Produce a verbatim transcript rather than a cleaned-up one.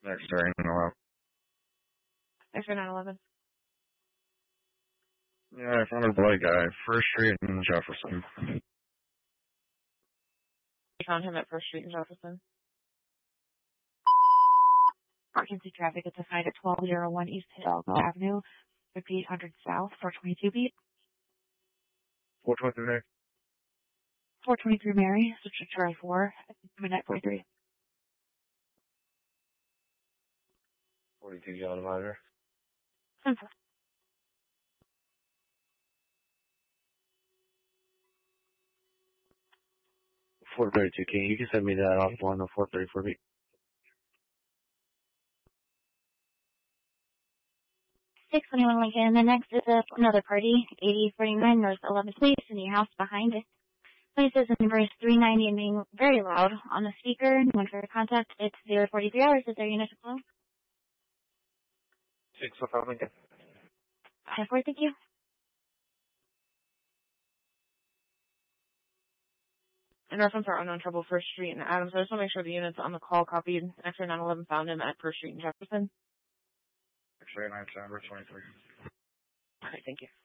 X-ray nine eleven. X-ray nine eleven. Yeah, I found a bloody guy. First Street in Jefferson. You found him at First Street in Jefferson. Emergency traffic at the site at twelve oh one East Hidalgo Avenue, fifty-eight hundred South, four twenty-two beat. four twenty-three. four twenty-three Mary, switch to Charlie four, midnight forty-three. forty-two John Monitor. Simple. four thirty-two King. You can send me that off one of four thirty-four beat. six twenty-one Lincoln. The next is a, another party, eighty forty-nine North eleventh Place, in your house behind it. Place is in verse three ninety and being very loud on the speaker. When for contact, it's zero forty-three hours. Is there unit to close? six oh five Lincoln. ten four, thank you. In reference to our unknown trouble, First Street in Adams, I just want to make sure the units on the call copied. X-ray nine eleven found him at First Street in Jefferson. X-ray nine seven twenty-three. All right, thank you.